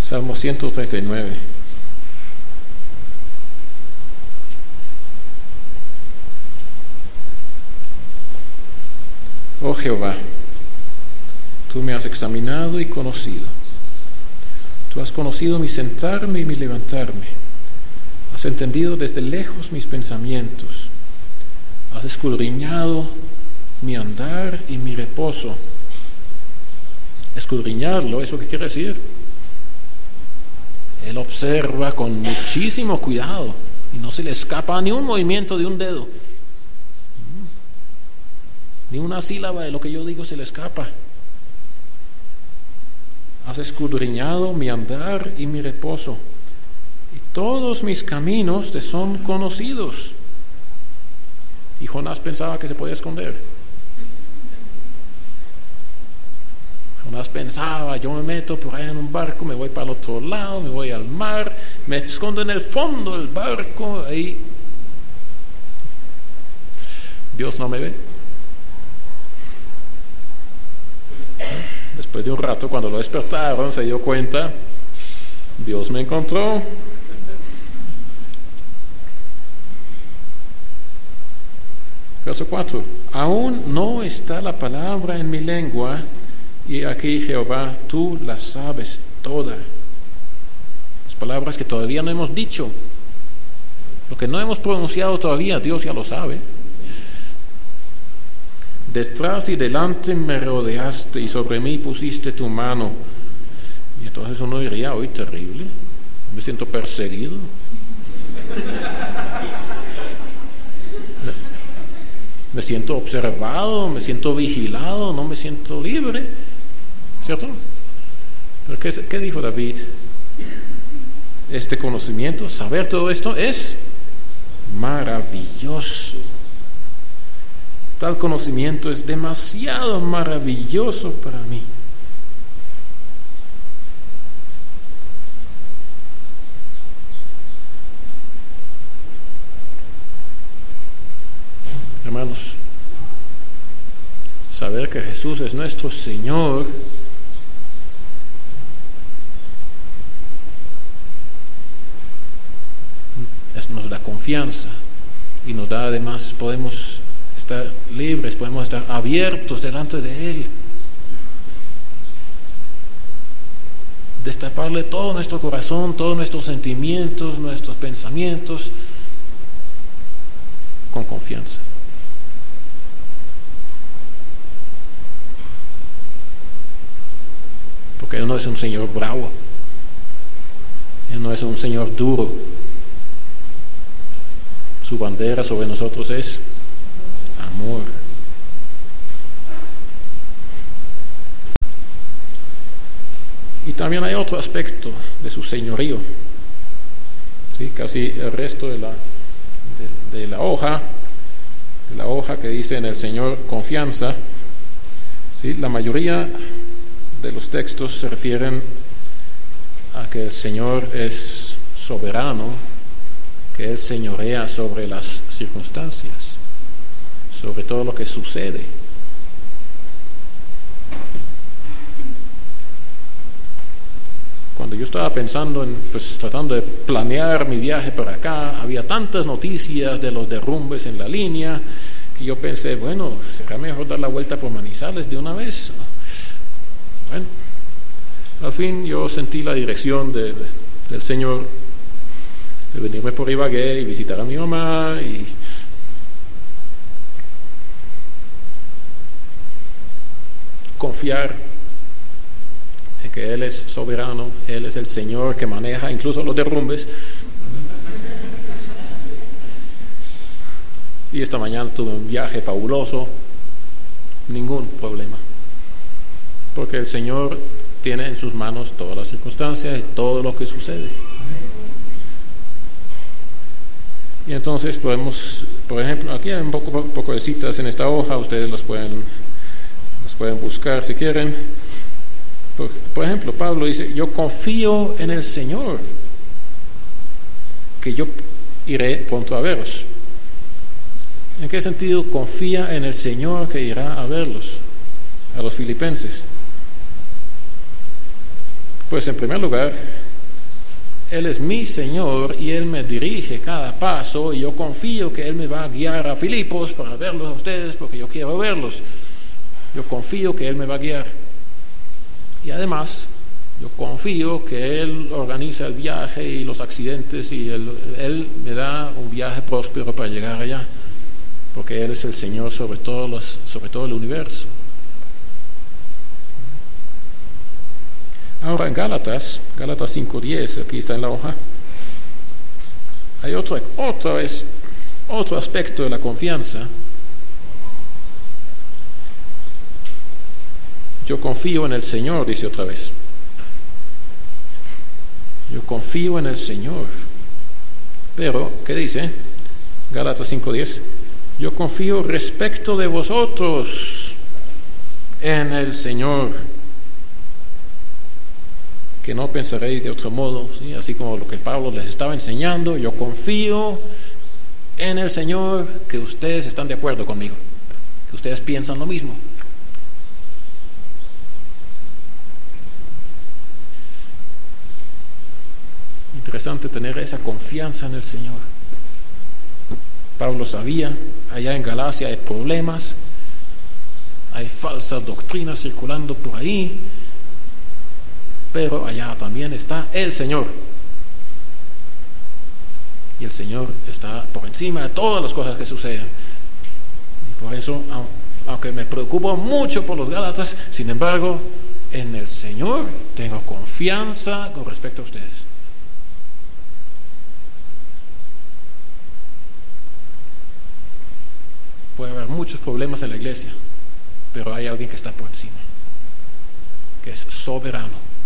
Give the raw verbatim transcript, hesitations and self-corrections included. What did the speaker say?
Salmo ciento treinta y nueve. Oh Jehová, tú me has examinado y conocido. Tú has conocido mi sentarme y mi levantarme. Has entendido desde lejos mis pensamientos. Has escudriñado mi andar y mi reposo. Escudriñarlo, ¿eso qué quiere decir? Él observa con muchísimo cuidado y no se le escapa ni un movimiento de un dedo. Ni una sílaba de lo que yo digo se le escapa. Has escudriñado mi andar y mi reposo, y todos mis caminos te son conocidos. Y Jonás pensaba que se podía esconder. Jonás pensaba, yo me meto por ahí en un barco, me voy para el otro lado, me voy al mar, me escondo en el fondo del barco, ahí Dios no me ve. Después de un rato, cuando lo despertaron, se dio cuenta, Dios me encontró. Verso cuatro. Aún no está la palabra en mi lengua, y aquí, Jehová, tú la sabes toda. Las palabras que todavía no hemos dicho, lo que no hemos pronunciado todavía, Dios ya lo sabe. Detrás y delante me rodeaste y sobre mí pusiste tu mano. Y entonces uno diría, hoy terrible, me siento perseguido. Me siento observado, me siento vigilado, no me siento libre, ¿cierto? Pero ¿qué, qué dijo David? Este conocimiento, saber todo esto es maravilloso. Tal conocimiento es demasiado maravilloso para mí. Hermanos, saber que Jesús es nuestro Señor es, nos da confianza y nos da además, podemos estar libres, podemos estar abiertos delante de Él, destaparle todo nuestro corazón, todos nuestros sentimientos, nuestros pensamientos, con confianza. Porque Él no es un Señor bravo, Él no es un Señor duro. Su bandera sobre nosotros es amor. Y también hay otro aspecto de su señorío. ¿Sí? Casi el resto de la, de, de la hoja, de la hoja que dice en el Señor confianza, ¿sí? La mayoría de los textos se refieren a que el Señor es soberano, que Él señorea sobre las circunstancias, sobre todo lo que sucede. Cuando yo estaba pensando en, pues tratando de planear mi viaje para acá, había tantas noticias de los derrumbes en la línea, que yo pensé, bueno, será mejor dar la vuelta por Manizales de una vez. Bueno, al fin yo sentí la dirección de, de, del Señor de venirme por Ibagué y visitar a mi mamá y confiar en que Él es soberano, Él es el Señor que maneja incluso los derrumbes. Y esta mañana tuve un viaje fabuloso, ningún problema, porque el Señor tiene en sus manos todas las circunstancias y todo lo que sucede. Y entonces podemos, por ejemplo, aquí hay un poco, poco de citas en esta hoja, ustedes las pueden, las pueden buscar si quieren. Por, por ejemplo, Pablo dice, yo confío en el Señor, que yo iré pronto a veros. ¿En qué sentido confía en el Señor que irá a verlos, a los filipenses? Pues en primer lugar, Él es mi Señor y Él me dirige cada paso, y yo confío que Él me va a guiar a Filipos para verlos a ustedes porque yo quiero verlos. Yo confío que Él me va a guiar. Y además, yo confío que Él organiza el viaje y los accidentes, y Él, Él me da un viaje próspero para llegar allá, porque Él es el Señor sobre todo, los, sobre todo el universo. Ahora en Gálatas, Gálatas cinco diez, aquí está en la hoja, hay otro, otra vez, otro aspecto de la confianza. Yo confío en el Señor, dice otra vez. Yo confío en el Señor. Pero, ¿qué dice? Gálatas cinco diez. Yo confío respecto de vosotros en el Señor, que no pensaréis de otro modo, ¿sí? Así como lo que Pablo les estaba enseñando. Yo confío en el Señor, que ustedes están de acuerdo conmigo, que ustedes piensan lo mismo. Interesante tener esa confianza en el Señor. Pablo sabía, allá en Galacia hay problemas, hay falsas doctrinas circulando por ahí, pero allá también está el Señor. Y el Señor está por encima de todas las cosas que suceden. Y por eso, aunque me preocupo mucho por los Gálatas, sin embargo, en el Señor tengo confianza con respecto a ustedes. Puede haber muchos problemas en la iglesia, pero hay alguien que está por encima, que es soberano.